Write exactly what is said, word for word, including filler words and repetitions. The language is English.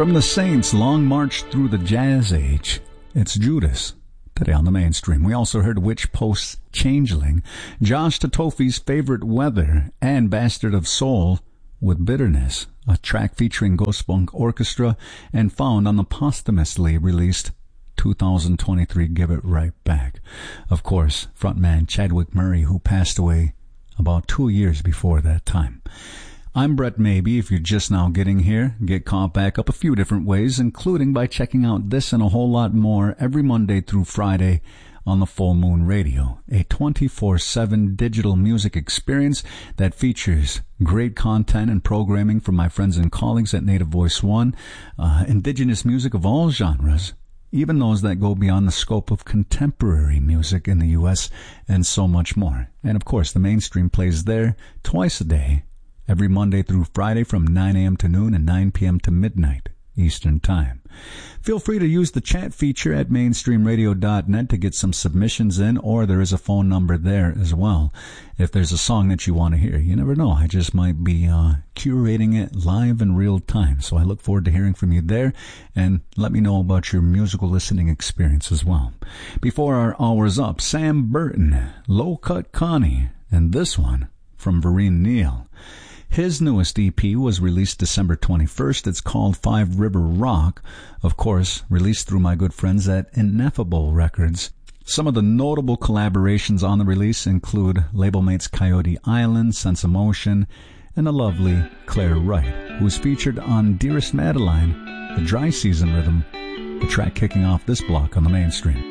From the Saints' long march through the jazz age, it's Judas. Today on the Mainstream, we also heard Witch Post's Changeling, Josh Tatofi's Favorite Weather, and Bastard of Soul with Bitterness, a track featuring Ghost Funk Orchestra and found on the posthumously released two thousand twenty-three Give It Right Back. Of course, frontman Chadwick Murray, who passed away about two years before that time. I'm Brett Maybe. If you're just now getting here, get caught back up a few different ways, including by checking out this and a whole lot more every Monday through Friday on the Full Moon Radio, a twenty-four seven digital music experience that features great content and programming from my friends and colleagues at Native Voice One, uh, indigenous music of all genres, even those that go beyond the scope of contemporary music in the U S, and so much more. And of course, the Mainstream plays there twice a day, every Monday through Friday from nine a.m. to noon and nine p.m. to midnight Eastern Time. Feel free to use the chat feature at mainstream radio dot net to get some submissions in, or there is a phone number there as well. If there's a song that you want to hear, you never know. I just might be uh, curating it live in real time. So I look forward to hearing from you there, and let me know about your musical listening experience as well. Before our hour's up, Sam Burton, Low Cut Connie, and this one from Vereen Neal. His newest E P was released December twenty-first. It's called Five River Rock, of course, released through my good friends at Ineffable Records. Some of the notable collaborations on the release include label mates Coyote Island, Sense of Motion, and the lovely Claire Wright, who is featured on Dearest Madeline, the Dry Season Rhythm, the track kicking off this block on the Mainstream.